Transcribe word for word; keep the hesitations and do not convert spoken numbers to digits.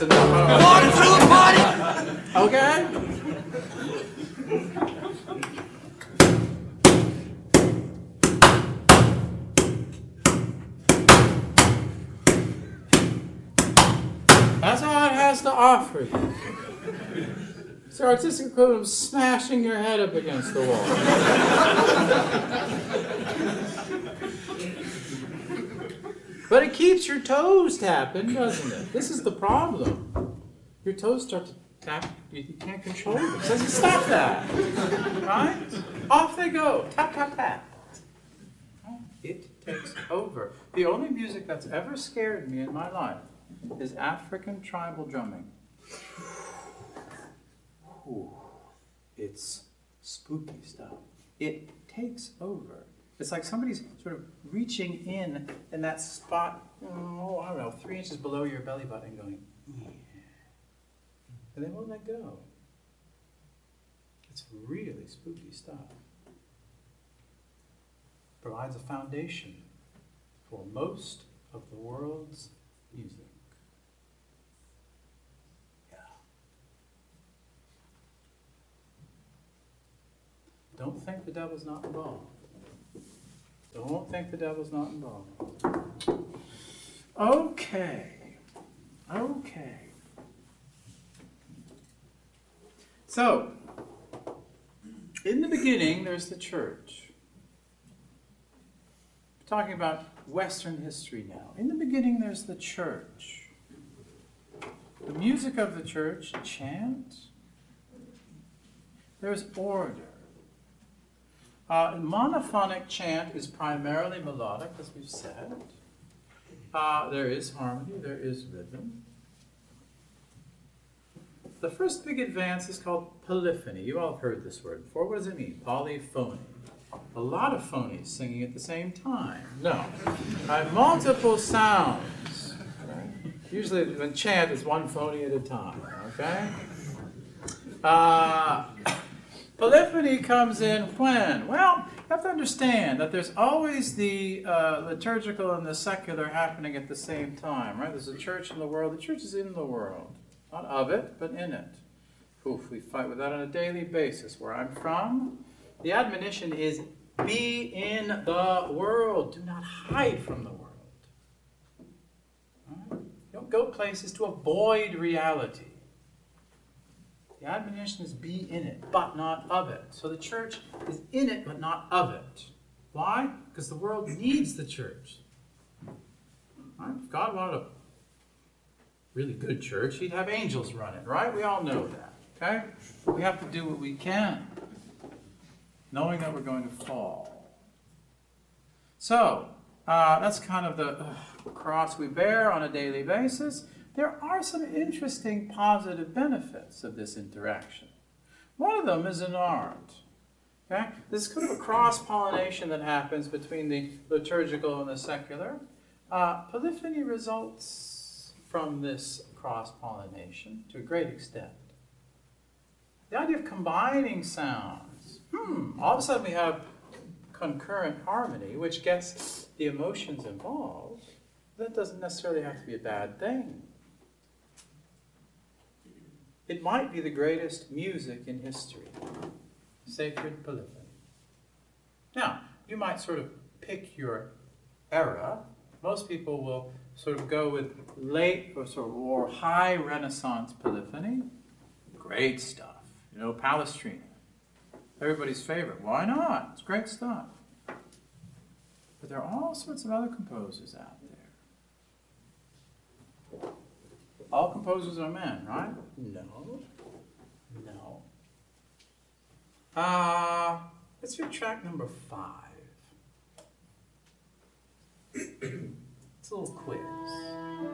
Water through the party! Okay? That's all it has to offer you. It's the artistic equivalent of smashing your head up against the wall. But it keeps your toes tapping, doesn't it? This is the problem. Your toes start to tap. You can't control them. It doesn't stop that. Right? Off they go. Tap, tap, tap. It takes over. The only music that's ever scared me in my life is African tribal drumming. Ooh, it's spooky stuff. It takes over. It's like somebody's sort of reaching in in that spot, oh, I don't know, three inches below your belly button and going, yeah. And they won't let go. It's really spooky stuff. Provides a foundation for most of the world's music. Yeah. Don't think the devil's not involved. Don't think the devil's not involved. Okay. Okay. So, in the beginning, there's the church. We're talking about Western history now. In the beginning, there's the church. The music of the church, chant. There's order. Uh, monophonic chant is primarily melodic, as we've said. Uh, there is harmony, there is rhythm. The first big advance is called polyphony. You all have heard this word before. What does it mean? Polyphony. A lot of phonies singing at the same time. No. I have multiple sounds. Usually when chant is one phony at a time. Okay? Uh, Polyphony comes in when? Well, you have to understand that there's always the uh, liturgical and the secular happening at the same time, right? There's a church in the world. The church is in the world. Not of it, but in it. Oof, we fight with that on a daily basis. Where I'm from, the admonition is, be in the world. Do not hide from the world. Right? Don't go places to avoid reality. The admonition is be in it, but not of it. So the church is in it, but not of it. Why? Because the world needs the church. Right? If God wanted a really good church, he'd have angels run it, right? We all know that, okay? We have to do what we can, knowing that we're going to fall. So, uh, that's kind of the uh, cross we bear on a daily basis. There are some interesting positive benefits of this interaction. One of them is in art. Okay? This is kind of a cross-pollination that happens between the liturgical and the secular. Uh, polyphony results from this cross-pollination to a great extent. The idea of combining sounds. Hmm, all of a sudden we have concurrent harmony, which gets the emotions involved. That doesn't necessarily have to be a bad thing. It might be the greatest music in history, sacred polyphony. Now, you might sort of pick your era. Most people will sort of go with late or sort of or high Renaissance polyphony. Great stuff. You know, Palestrina. Everybody's favorite. Why not? It's great stuff. But there are all sorts of other composers out there. All composers are men, right? No. No. Uh, let's read track number five. It's a little quiz.